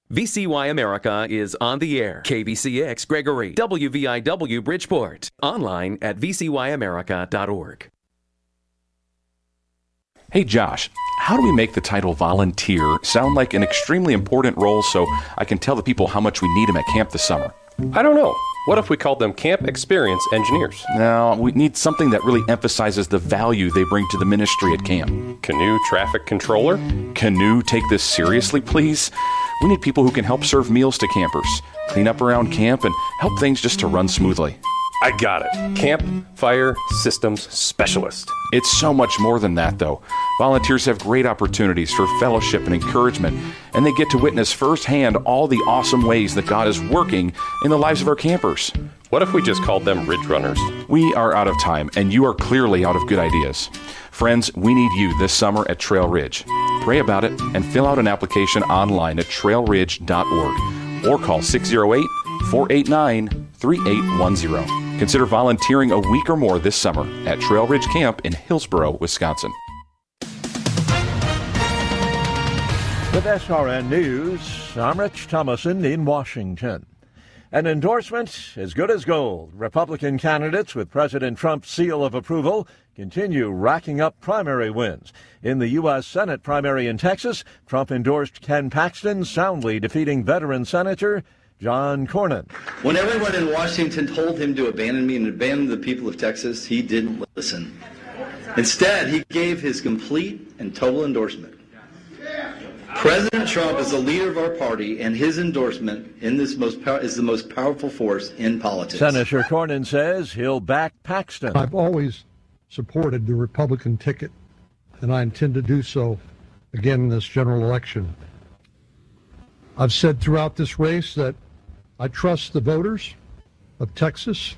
VCY America is on the air. KVCX Gregory, WVIW Bridgeport. Online at vcyamerica.org. Hey Josh, how do we make the title volunteer sound like an extremely important role so I can tell the people how much we need them at camp this summer? I don't know. What if we called them Camp Experience Engineers? No, we need something that really emphasizes the value they bring to the ministry at camp. Canoe Traffic Controller? Canoe, take this seriously, please? We need people who can help serve meals to campers, clean up around camp, and help things just to run smoothly. I got it. Camp Fire Systems Specialist. It's so much more than that, though. Volunteers have great opportunities for fellowship and encouragement, and they get to witness firsthand all the awesome ways that God is working in the lives of our campers. What if we just called them Ridge Runners? We are out of time, and you are clearly out of good ideas. Friends, we need you this summer at Trail Ridge. Pray about it and fill out an application online at trailridge.org or call 608-489-3810. Consider volunteering a week or more this summer at Trail Ridge Camp in Hillsboro, Wisconsin. With SRN News, I'm Rich Thomason in Washington. An endorsement as good as gold. Republican candidates with President Trump's seal of approval continue racking up primary wins. In the U.S. Senate primary in Texas, Trump endorsed Ken Paxton, soundly defeating veteran Senator John Cornyn. When everyone in Washington told him to abandon me and abandon the people of Texas, he didn't listen. Instead, he gave his complete and total endorsement. President Trump is the leader of our party, and his endorsement in this is the most powerful force in politics. Senator Cornyn says he'll back Paxton. I've always supported the Republican ticket, and I intend to do so again in this general election. I've said throughout this race that I trust the voters of Texas,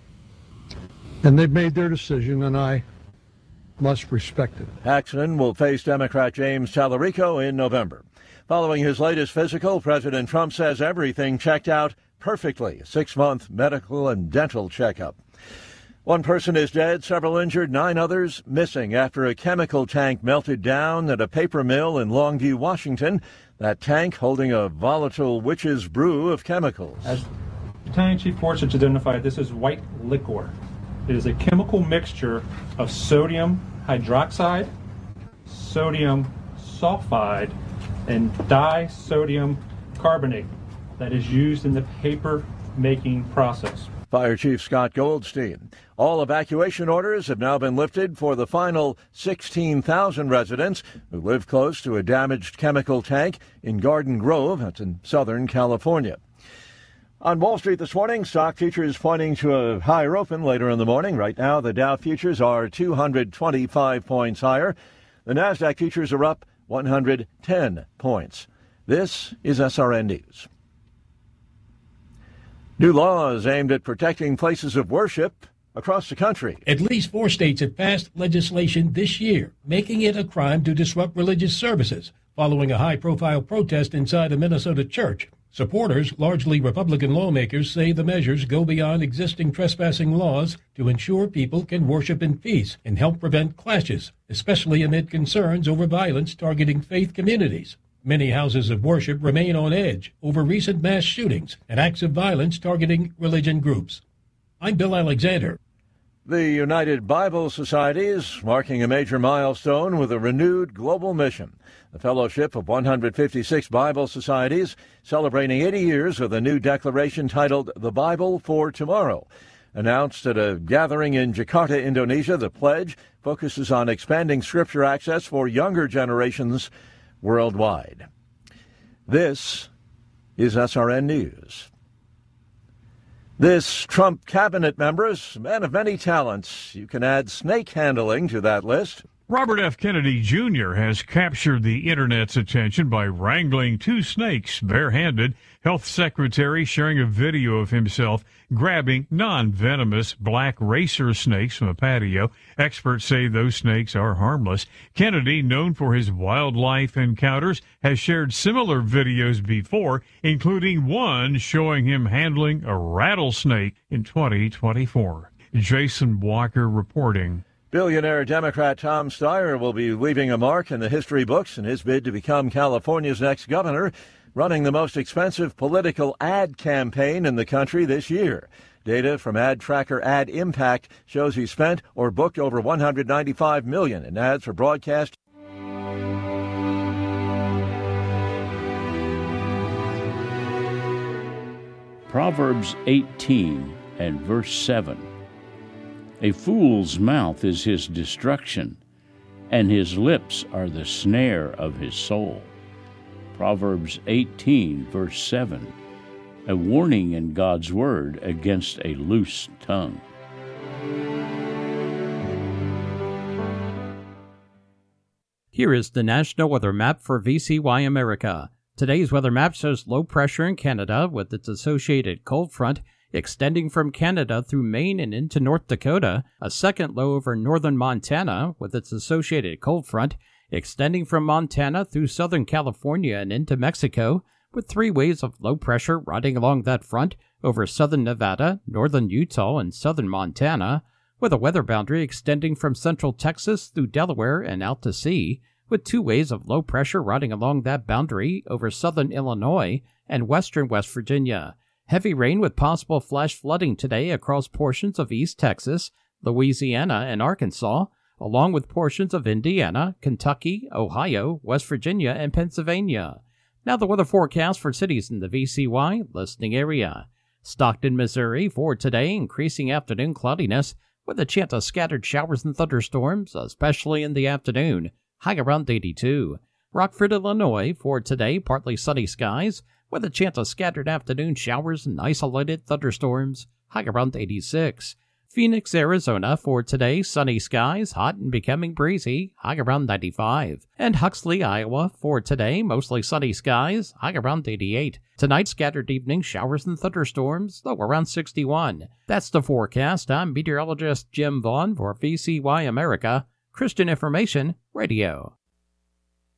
and they've made their decision, and I must respect it. Paxton will face Democrat James Tallarico in November. Following his latest physical, President Trump says everything checked out perfectly. A 6-month medical and dental checkup. One person is dead, several injured, 9 others missing after a chemical tank melted down at a paper mill in Longview, Washington. That tank holding a volatile witch's brew of chemicals. As Battalion Chief Gorsuch identified, this is white liquor. It is a chemical mixture of sodium hydroxide, sodium sulfide, and disodium carbonate that is used in the paper making process. Fire Chief Scott Goldstein. All evacuation orders have now been lifted for the final 16,000 residents who live close to a damaged chemical tank in Garden Grove, that's in Southern California. On Wall Street this morning, stock futures pointing to a higher open later in the morning. Right now, the Dow futures are 225 points higher. The NASDAQ futures are up 110 points. This is SRN News. New laws aimed at protecting places of worship across the country. At least 4 states have passed legislation this year, making it a crime to disrupt religious services, following a high-profile protest inside a Minnesota church. Supporters, largely Republican lawmakers, say the measures go beyond existing trespassing laws to ensure people can worship in peace and help prevent clashes, especially amid concerns over violence targeting faith communities. Many houses of worship remain on edge over recent mass shootings and acts of violence targeting religion groups. I'm Bill Alexander. The United Bible Society is marking a major milestone with a renewed global mission. The Fellowship of 156 Bible Societies celebrating 80 years with a new declaration titled The Bible for Tomorrow. Announced at a gathering in Jakarta, Indonesia, the pledge focuses on expanding scripture access for younger generations worldwide. This is SRN News. This Trump cabinet member is a man of many talents. You can add snake handling to that list. Robert F. Kennedy Jr. has captured the Internet's attention by wrangling 2 snakes barehanded. Health Secretary sharing a video of himself grabbing non-venomous black racer snakes from a patio. Experts say those snakes are harmless. Kennedy, known for his wildlife encounters, has shared similar videos before, including one showing him handling a rattlesnake in 2024. Jason Walker reporting. Billionaire Democrat Tom Steyer will be leaving a mark in the history books in his bid to become California's next governor. running the most expensive political ad campaign in the country this year. Data from ad tracker Ad Impact shows he spent or booked over $195 million in ads for broadcast. Proverbs 18 and verse 7. A fool's mouth is his destruction, and his lips are the snare of his soul. Proverbs 18 verse 7. A warning in God's word against a loose tongue. Here is the National Weather Map for VCY America. Today's weather map shows low pressure in Canada with its associated cold front extending from Canada through Maine and into North Dakota, a second low over northern Montana with its associated cold front extending from Montana through southern California and into Mexico, with 3 waves of low pressure riding along that front over southern Nevada, northern Utah, and southern Montana, with a weather boundary extending from central Texas through Delaware and out to sea, with 2 waves of low pressure riding along that boundary over southern Illinois and western West Virginia. Heavy rain with possible flash flooding today across portions of East Texas, Louisiana, and Arkansas, along with portions of Indiana, Kentucky, Ohio, West Virginia, and Pennsylvania. Now the weather forecast for cities in the VCY listening area. Stockton, Missouri, for today, increasing afternoon cloudiness with a chance of scattered showers and thunderstorms, especially in the afternoon, high around 82. Rockford, Illinois, for today, partly sunny skies with a chance of scattered afternoon showers and isolated thunderstorms, high around 86. Phoenix, Arizona, for today, sunny skies, hot and becoming breezy, high around 95. And Huxley, Iowa, for today, mostly sunny skies, high around 88. Tonight, scattered evening showers and thunderstorms, low around 61. That's the forecast. I'm meteorologist Jim Vaughn for VCY America, Christian Information Radio.